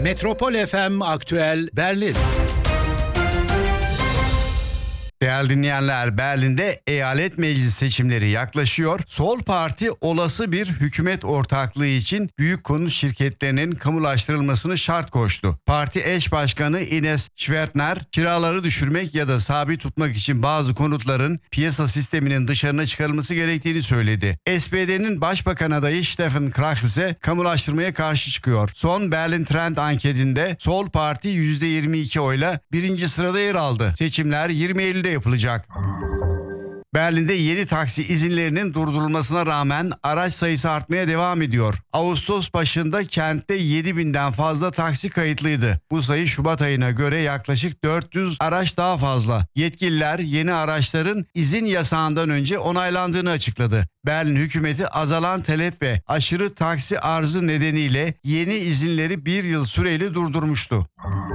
Metropol FM Aktüel Berlin. Değerli dinleyenler, Berlin'de eyalet meclis seçimleri yaklaşıyor. Sol Parti olası bir hükümet ortaklığı için büyük konut şirketlerinin kamulaştırılmasını şart koştu. Parti eş başkanı Ines Schwertner, kiraları düşürmek ya da sabit tutmak için bazı konutların piyasa sisteminin dışarına çıkarılması gerektiğini söyledi. SPD'nin başbakan adayı Steffen Krach ise kamulaştırmaya karşı çıkıyor. Son Berlin Trend anketinde Sol Parti %22 oyla birinci sırada yer aldı. Seçimler 20 Eylül'de yapılacak. Berlin'de yeni taksi izinlerinin durdurulmasına rağmen araç sayısı artmaya devam ediyor. Ağustos başında kentte 7.000'den fazla taksi kayıtlıydı. Bu sayı Şubat ayına göre yaklaşık 400 araç daha fazla. Yetkililer yeni araçların izin yasağından önce onaylandığını açıkladı. Berlin hükümeti azalan talep ve aşırı taksi arzı nedeniyle yeni izinleri bir yıl süreyle durdurmuştu.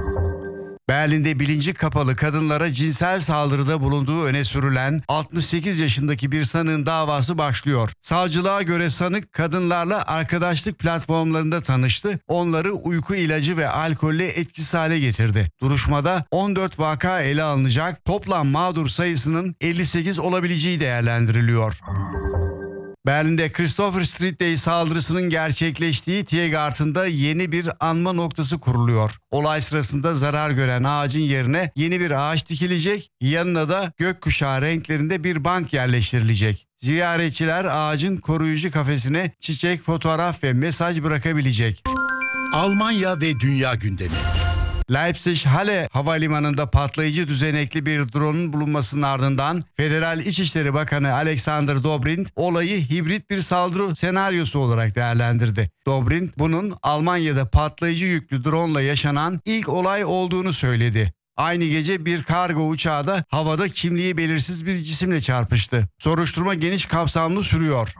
Berlin'de bilinci kapalı kadınlara cinsel saldırıda bulunduğu öne sürülen 68 yaşındaki bir sanığın davası başlıyor. Savcılığa göre sanık kadınlarla arkadaşlık platformlarında tanıştı, onları uyku ilacı ve alkolle etkisiz hale getirdi. Duruşmada 14 vaka ele alınacak, toplam mağdur sayısının 58 olabileceği değerlendiriliyor. Berlin'de Christopher Street Day saldırısının gerçekleştiği Tiergarten'da yeni bir anma noktası kuruluyor. Olay sırasında zarar gören ağacın yerine yeni bir ağaç dikilecek, yanına da gökkuşağı renklerinde bir bank yerleştirilecek. Ziyaretçiler ağacın koruyucu kafesine çiçek, fotoğraf ve mesaj bırakabilecek. Almanya ve dünya gündemi. Leipzig-Halle havalimanında patlayıcı düzenekli bir drone'un bulunmasının ardından Federal İçişleri Bakanı Alexander Dobrindt olayı hibrit bir saldırı senaryosu olarak değerlendirdi. Dobrindt bunun Almanya'da patlayıcı yüklü drone'la yaşanan ilk olay olduğunu söyledi. Aynı gece bir kargo uçağı da havada kimliği belirsiz bir cisimle çarpıştı. Soruşturma geniş kapsamlı sürüyor.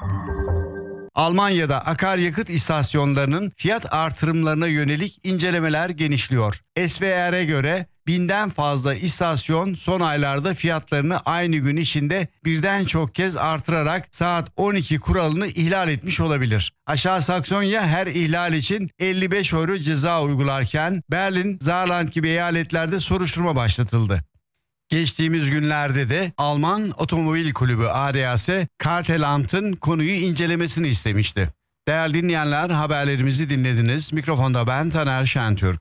Almanya'da akaryakıt istasyonlarının fiyat artırımlarına yönelik incelemeler genişliyor. SVR'e göre 1000'den fazla istasyon son aylarda fiyatlarını aynı gün içinde birden çok kez artırarak saat 12 kuralını ihlal etmiş olabilir. Aşağı Saksonya her ihlal için 55 euro ceza uygularken Berlin, Saarland gibi eyaletlerde soruşturma başlatıldı. Geçtiğimiz günlerde de Alman Otomobil Kulübü ADAC, Kartelamt'ın konuyu incelemesini istemişti. Değerli dinleyenler, haberlerimizi dinlediniz. Mikrofonda ben Taner Şentürk.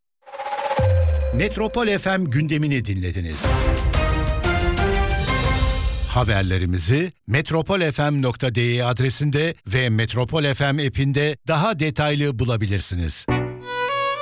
Metropol FM gündemini dinlediniz. Haberlerimizi metropolfm.de adresinde ve Metropol FM app'inde daha detaylı bulabilirsiniz.